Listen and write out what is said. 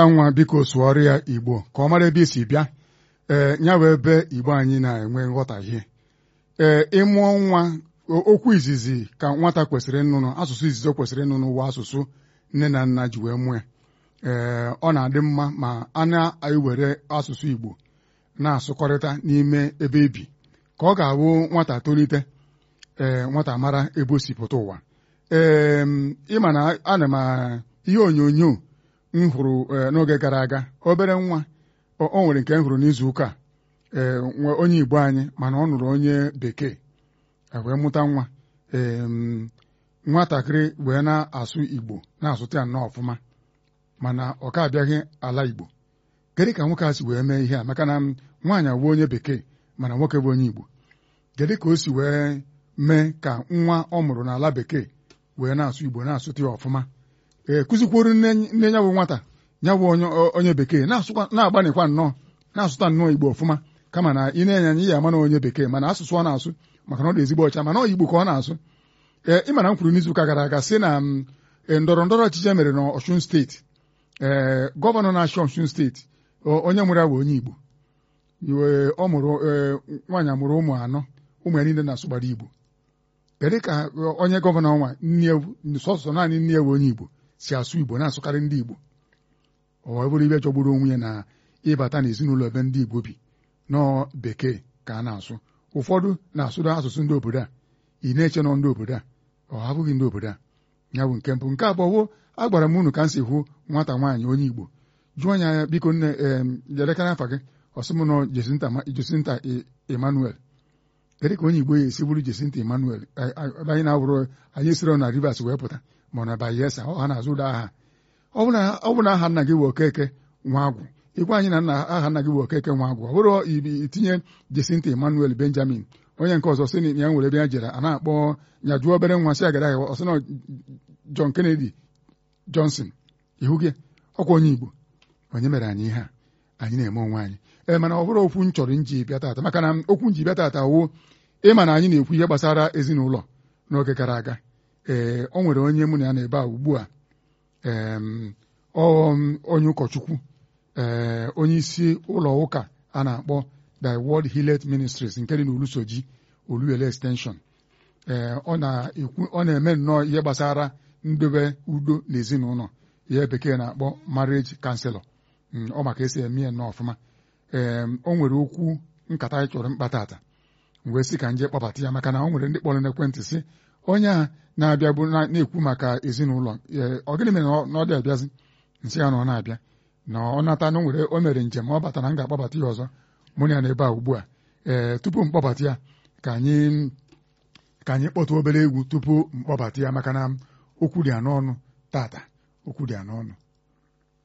nwa biko sụọrọ ya Igbo ka ọ mara ebe isi bịa ya bụ ebe Igbo anyị na-enwe nghọtahie ịmụọ nwa okwu izizi ka nwata kwesịrị ịnụnụ asụsụ izizi o kwesịrị ịnụnụ wa asụsụ nne na nna ji wee mụọ ya ọ na-adị mma ma a na-ewere asụsụ Igbo na-asụkọrịta n'ime ebe ebi ka ọ ga-abụ nwata tolite nwata mara ebe o si pụta ụwa ịma na ana m ihe onyonyo m hụrụ n'oge gara aga obere nwa o nwere nke m hụrụ n'izu ụka onye Igbo anyị mana ọ nụrụ onye bekee wee mụta nwa nwatakịrị wee na-asụ Igbo na-asụta ya nnọọ ọfụma mana ọ ka abịaghị ala Igbo kedu ka nwoke a si wee mee ihe a maka na nwaanyị abụ onye bekee mana nwoke bụ onye Igbo kedu ka o si wee mee ka nwa ọ mụrụ n'ala bekee wee na-asụ Igbo na-asụta ya ọfụma kụzikwuru nne ya bụ nwata ya bụ onye bekee na-agbanịkwa nnọọ na-asụta nnọọ Igbo ọfụma kama na ị na-enye anya ya ama na onye bekee mana asụsụ ọ na-asụ maka na ọ dị ezigbo ọcha mana ọ Igbo ka ọ na-asụ ịma na m kwuru n'izuụka gara aga sị na ndọrọ ndọrọ ọchịchị emere n'Ọshun steeti gọvanọ na-achị Ọshun steeti onye mụrụ ya bụ onye Igbo ọ mụrụ nwaanyị amụrụ ụmụ anọ ụmụ ya niile na-asụgbara Igbo kedu ka onye gọvanọ nwa sọsọ naanị nne ya bụ onye Igbo si asụ Igbo na-asụkarị ndị Igbo ọ bụrụ ibe jọgburu onwe ya na ịbata n'ezinụlọ ebe ndị Igbo bi nọọ bekee ka a na-asụ ụfọdụ na-asụdo asụsụ ndị obodo a ị na-eche nọ ndị obodo a ọ abụghị ndị obodo a ya bụ nke mbụ nke abụọ a gwara m unu ka m si hụ nwata nwaanyị onye Igbo jụọ ya biko nne jedekara afa gị ọsị m nọ Jesinta Emmanuel kedu ka onye Igbo ya esi bụrụ Jesinta Emmanuel anyị na-awụrụ anyị esiro na Rivers wee pụta ma na Bayelsa ha na-azụ ụda aha ọ bụ na aha nna gị bụ Okeke nwa agwụ ịgwa anyị na aha nna gị bụ Okeke nwa agwụ ọ bụrụ itinye Jesinta Emmanuel Benjamin onye nke ọzọ sị na ya nwere ebe ya jere a na-akpọ ya jụọ obere nwa sị agara agha ọsị na John Kennedy Johnson ihu gị ọkwa onye Igbo onye mere anyị ihe a anyị na-eme onwe anyị mana ọ bụrụ okwu m chọrọ nji bịa tata maka na okwu nji bịa tata woo ịma na anyị na-ekwu ihe gbasara ezinụlọ n'oge gara aga o nwere onye mụ na ya na-ebe a ugbu a onye ụkọchukwu onye isi ụlọ ụka a na-akpọ The World Hillet Ministries nke dị n'Olusoji Oluele Extension ọ na-eme nnọọ ihe gbasara ndobe udo n'ezinụlọ ihe bekee na-akpọ marriage counselor ọ maka esi eme ya nnọọ ọfụma o nwere okwu nkata anyị chọrọ mkpa tata wee sị ka nje kpọbata ya maka na o nwere ndị kpọrọ n'ekwentị sị onye a na-abịa bụ na-ekwu maka ezinụlọ ọ gịnị mere na ọ dị abịazi nsị ya na ọ na-abịa na ọ nata na o mere njem ọ batara m ga-akpọbata ya ọzọ mụ na ya n'ebe a ugbu a tupu m kpọbata ya ka anyị kpọtụ obere egwu tupu m kpọbata ya maka na okwu dị ya n'ọnụ tata okwu dị ya n'ọnụ